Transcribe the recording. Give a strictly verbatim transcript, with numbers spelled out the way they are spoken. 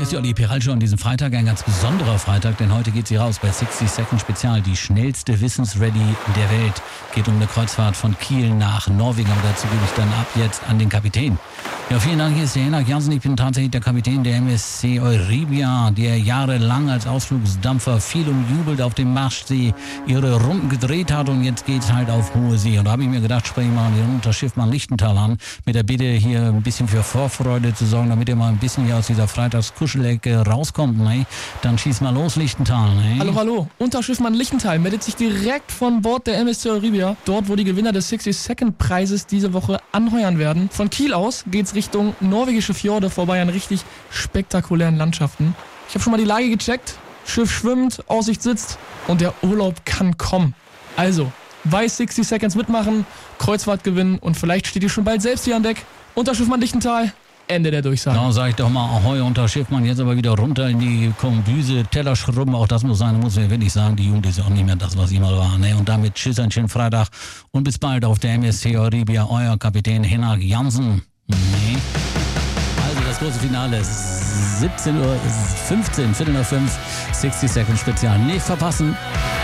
ist die Olli Piral schon an diesem Freitag, ein ganz besonderer Freitag, denn heute geht sie raus bei sixty Second Spezial, die schnellste Wissensready der Welt. Geht um eine Kreuzfahrt von Kiel nach Norwegen, aber dazu gebe ich dann ab jetzt an den Kapitän. Ja, vielen Dank, hier ist der Hinak Jansen, ich bin tatsächlich der Kapitän der M S C Euribia, der jahrelang als Ausflugsdampfer viel umjubelt auf dem Marstsee ihre Runden gedreht hat und jetzt geht's halt auf hohe See. Und da habe ich mir gedacht, spreche ich mal den Schiffmann Lichtental an, mit der Bitte hier ein bisschen für Vorfreude zu sorgen, damit ihr mal ein bisschen hier aus dieser Freitagskuschelecke rauskommt. Ne? Dann schieß mal los, Lichtental. Ne? Hallo, hallo. Unterschiffmann Lichtental meldet sich direkt von Bord der M S C Euribia, dort wo die Gewinner des sixty Second Preises diese Woche anheuern werden. Von Kiel aus geht's Richtung norwegische Fjorde vorbei an richtig spektakulären Landschaften. Ich habe schon mal die Lage gecheckt. Schiff schwimmt, Aussicht sitzt und der Urlaub kann kommen. Also, bei sixty Seconds mitmachen, Kreuzfahrt gewinnen und vielleicht steht ihr schon bald selbst hier an Deck. Unterschiffmann Lichtental, Ende der Durchsage. Da sag ich doch mal Ahoi, Unterschiffmann, jetzt aber wieder runter in die Kombüse, Teller schrubben, auch das muss sein, muss ich wirklich sagen, die Jugend ist ja auch nicht mehr das, was sie mal war. Ne? Und damit tschüss, einen schönen Freitag und bis bald auf der M S C Euribia, euer Kapitän Hinak Jansen. Nee. Also das große Finale, siebzehn Uhr fünfzehn, Viertel nach fünf, sixty Second Spezial. Nicht verpassen.